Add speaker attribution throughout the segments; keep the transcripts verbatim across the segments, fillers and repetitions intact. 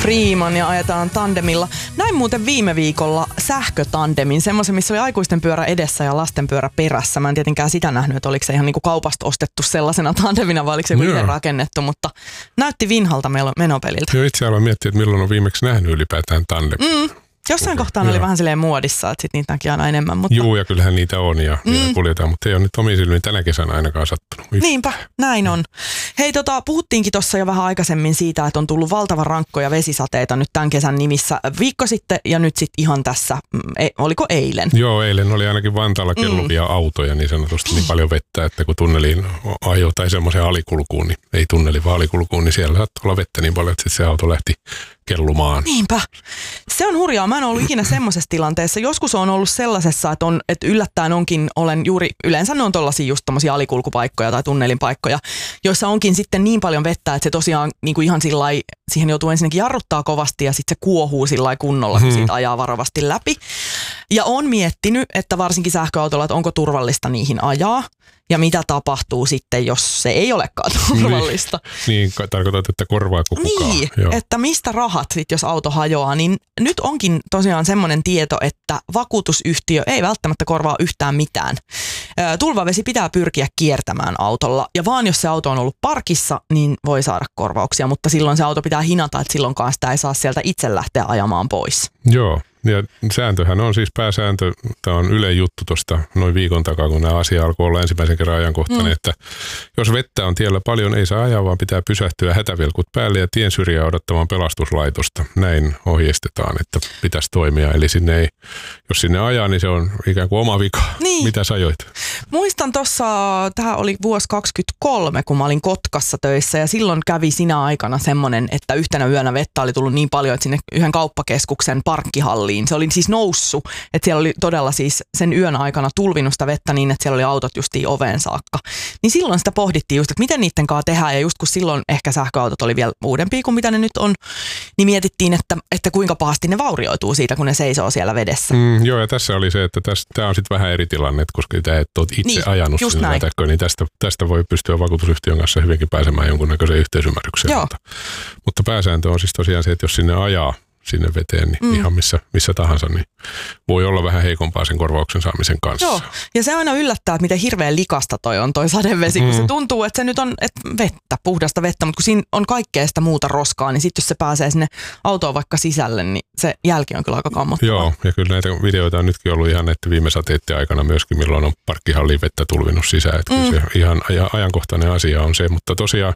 Speaker 1: Freeman ja ajetaan tandemilla. Näin muuten viime viikolla sähkötandemin, semmoisen, missä oli aikuisten pyörä edessä ja lasten pyörä perässä. Mä en tietenkään sitä nähnyt, että oliko se ihan niinku kaupasta ostettu sellaisena tandemina vai oliko se joku itse rakennettu, mutta näytti vinhalta menopeliltä.
Speaker 2: Joo, itse aloin miettiä, että milloin on viimeksi nähnyt ylipäätään tandemin.
Speaker 1: Mm. Jossain kohtaa oli vähän silleen muodissa, että sit niitä näki aina enemmän. Mutta...
Speaker 2: Juu, ja kyllähän niitä on ja mm. kuljetaan, mutta ei ole nyt omiin silmiin tänä kesänä ainakaan sattunut. Yhtä.
Speaker 1: Niinpä, näin on. Hei, tota, puhuttiinkin tuossa jo vähän aikaisemmin siitä, että on tullut valtavan rankkoja vesisateita nyt tämän kesän nimissä viikko sitten ja nyt sitten ihan tässä, e, oliko eilen?
Speaker 2: Joo, eilen oli ainakin Vantaalla kelluvia mm. autoja niin sanotusti niin paljon vettä, että kun tunneliin ajoi tai semmoiseen alikulkuun, niin ei tunneli vaan alikulkuun, niin siellä saattoi olla vettä niin paljon, että se auto lähti kellumaan.
Speaker 1: Niinpä. Se on hurjaa. Mä en ollut ikinä semmoisessa tilanteessa. Joskus on ollut sellaisessa, että, on, että yllättäen onkin, olen juuri, yleensä ne on tollaisia just tommosia alikulkupaikkoja tai tunnelinpaikkoja, joissa onkin sitten niin paljon vettä, että se tosiaan niin kuin ihan sillai, siihen joutuu ensinnäkin jarruttaa kovasti ja sitten se kuohuu sillai kunnolla, kun hmm. siitä ajaa varovasti läpi. Ja on miettinyt, että varsinkin sähköautolla, että onko turvallista niihin ajaa. Ja mitä tapahtuu sitten, jos se ei olekaan turvallista.
Speaker 2: Niin, niin tarkoitat, että korvaako kukaan.
Speaker 1: Niin, Joo. että mistä rahat sitten, jos auto hajoaa. Niin nyt onkin tosiaan semmoinen tieto, että vakuutusyhtiö ei välttämättä korvaa yhtään mitään. Tulvavesi pitää pyrkiä kiertämään autolla. Ja vaan jos se auto on ollut parkissa, niin voi saada korvauksia. Mutta silloin se auto pitää hinata, että silloinkaan sitä ei saa sieltä itse lähteä ajamaan pois.
Speaker 2: Joo. Ja sääntöhän on siis pääsääntö, tämä on Ylen juttu tuosta noin viikon takaa, kun nämä asia alkoi olla ensimmäisen kerran ajankohtainen, mm. että jos vettä on tiellä paljon, ei saa ajaa, vaan pitää pysähtyä hätävilkut päälle ja tien syrjään odottamaan pelastuslaitosta. Näin ohjeistetaan, että pitäisi toimia. Eli sinne ei, jos sinne ajaa, niin se on ikään kuin oma vika. Niin. Mitä sä ajoit?
Speaker 1: Muistan tuossa, tämä oli vuosi kaksikymmentäkolme, kun mä olin Kotkassa töissä ja silloin kävi sinä aikana semmoinen, että yhtenä yönä vettä oli tullut niin paljon, että sinne yhden kauppakeskuksen parkkihalliin se oli siis noussut, että siellä oli todella siis sen yön aikana tulvinut sitä vettä niin, että siellä oli autot justiin oveen saakka. Niin silloin sitä pohdittiin just, että miten niiden kanssa tehdään ja just kun silloin ehkä sähköautot oli vielä uudempia kuin mitä ne nyt on, niin mietittiin, että, että kuinka pahasti ne vaurioituu siitä, kun ne seisoo siellä vedessä.
Speaker 2: Mm, joo, ja tässä oli se, että tämä on sitten vähän eri tilanne, että koska tämä et ole itse niin, ajanut sinne täkkö, niin tästä, tästä voi pystyä vakuutusyhtiön kanssa hyvinkin pääsemään jonkunnäköiseen yhteisymmärrykseen. Mutta, mutta pääsääntö on siis tosiaan se, että jos sinne ajaa sinne veteen, niin mm. ihan missä, missä tahansa, niin voi olla vähän heikompaa sen korvauksen saamisen kanssa.
Speaker 1: Joo, ja se aina yllättää, että miten hirveän likasta toi on toi sadevesi, mm. kun se tuntuu, että se nyt on että vettä, puhdasta vettä, mutta kun siinä on kaikkea sitä muuta roskaa, niin sitten jos se pääsee sinne autoon vaikka sisälle, niin se jälki on kyllä aika kammottavaa.
Speaker 2: Joo, ja kyllä näitä videoita on nytkin ollut ihan näiden viime sateiden aikana myöskin, milloin on parkkihalliin vettä tulvinut sisään, että mm. se ihan ajankohtainen asia on se, mutta tosiaan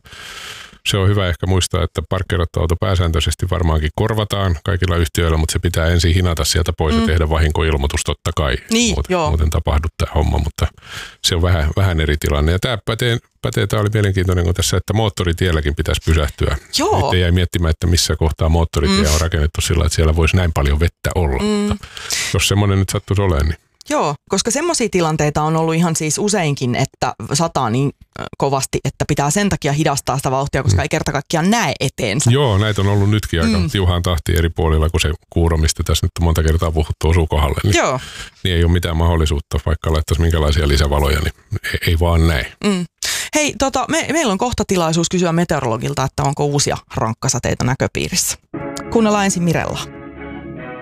Speaker 2: se on hyvä ehkä muistaa, että parkkeerattu auto pääsääntöisesti varmaankin korvataan kaikilla yhtiöillä, mutta se pitää ensin hinata sieltä pois mm. ja tehdä vahinkoilmoitus totta kai.
Speaker 1: Niin,
Speaker 2: muuten, muuten tapahdu tämä homma, mutta se on vähän, vähän eri tilanne. Ja tämä pätee, pätee, tämä oli mielenkiintoinen kuin tässä, että moottoritielläkin pitäisi pysähtyä.
Speaker 1: Joo.
Speaker 2: Että jäi miettimään, että missä kohtaa moottoritie mm. on rakennettu sillä, että siellä voisi näin paljon vettä olla. Mm. Mutta jos semmoinen nyt sattuisi olemaan, niin
Speaker 1: joo, koska semmoisia tilanteita on ollut ihan siis useinkin, että sataa niin kovasti, että pitää sen takia hidastaa sitä vauhtia, koska mm. ei kerta kaikkiaan näe eteensä.
Speaker 2: Joo, näitä on ollut nytkin aika mm. tiuhaan tahtiin eri puolilla, kun se kuuro, mistä tässä nyt on monta kertaa puhuttu, osuu kohdalle. Niin,
Speaker 1: Joo.
Speaker 2: niin ei ole mitään mahdollisuutta, vaikka laittaisi minkälaisia lisävaloja, niin ei, ei vaan näin.
Speaker 1: Mm. Hei, tota, me, meillä on kohta tilaisuus kysyä meteorologilta, että onko uusia rankkasateita näköpiirissä. Kuunnellaan ensin Mirella.